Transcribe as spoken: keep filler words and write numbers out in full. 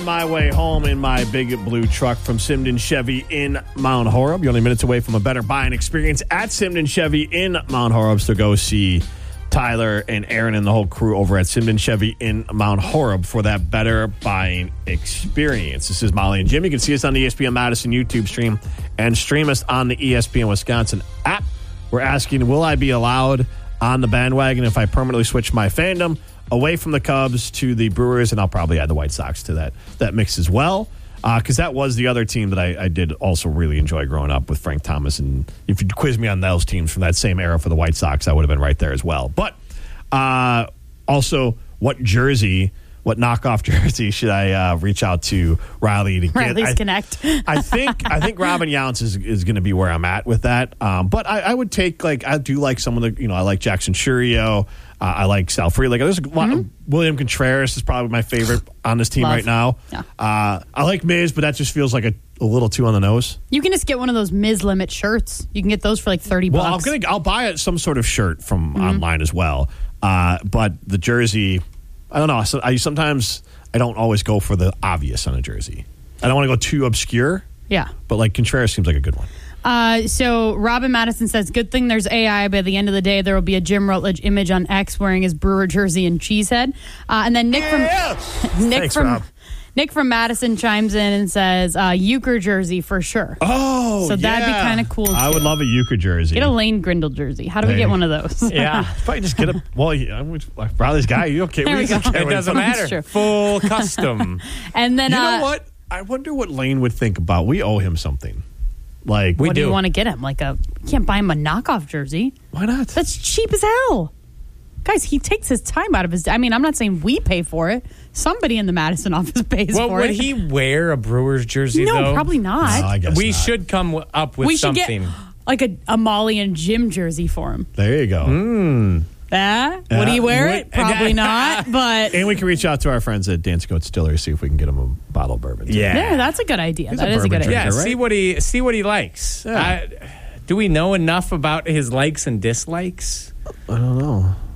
my way home in my big blue truck from Simden Chevy in Mount Horeb. You're only minutes away from a better buying experience at Simden Chevy in Mount Horeb. So go see Tyler and Aaron and the whole crew over at Simden Chevy in Mount Horeb for that better buying experience. This is Molly and Jim. You can see us on the E S P N Madison YouTube stream and stream us on the E S P N Wisconsin app. We're asking, will I be allowed on the bandwagon if I permanently switch my fandom away from the Cubs to the Brewers? And I'll probably add the White Sox to that, that mix as well. Because uh, that was the other team that I, I did also really enjoy growing up with Frank Thomas. And if you quiz me on those teams from that same era for the White Sox, I would have been right there as well. But uh, also, what jersey, what knockoff jersey should I uh, reach out to Riley to get? Riley's I, Connect. I think I think Robin Yountz is, is going to be where I'm at with that. Um, but I, I would take, like, I do like some of the, you know, I like Jackson Churio. Uh, I like Sal Free. Like, there's a lot Mm-hmm. of, William Contreras is probably my favorite on this team Love. right now. Yeah. Uh, I like Miz, but that just feels like a, a little too on the nose. You can just get one of those Miz Limit shirts. You can get those for like thirty Well, bucks. I'm gonna I'll buy some sort of shirt from Mm-hmm. online as well. Uh, but the jersey, I don't know. So I sometimes I don't always go for the obvious on a jersey. I don't want to go too obscure. Yeah. But like Contreras seems like a good one. Uh, so Robin Madison says, good thing there's A I. By the end of the day, there will be a Jim Rutledge image on X wearing his Brewer jersey and Cheesehead. Uh, and then Nick from Nick Thanks, from Rob. Nick from Madison chimes in and says, uh, Euchre jersey for sure. Oh, So that'd be yeah. kinda cool, I too. would love a Euchre jersey. Get a Lane Grindle jersey. How do we Hey. get one of those? Yeah. Probably just get a. Well, yeah, I'm with- like, Riley's guy. You okay? There we just go. get It one. doesn't That's matter. true. Full custom. And then You uh, know what? I wonder what Lane would think about. We owe him something. Like, We what do you do. want to get him? Like a you can't buy him a knockoff jersey. why not? That's cheap as hell. Guys, he takes his time out of his. I mean, I'm not saying we pay for it. Somebody in the Madison office pays Well, for would it. he wear a Brewers jersey, No, though? probably not. No, I guess we not. should come w- up with we should something. get like a, a Molly and Jim jersey for him. There you go. Mm. That would he wear it? Would- Probably not. But And we can reach out to our friends at Dansko Distillery, see if we can get him a bottle of bourbon. too. Yeah. yeah, that's a good idea. He's That a is a good bourbon idea. Yeah, right? see what he see what he likes. Yeah. Uh, do we know enough about his likes and dislikes? I don't know.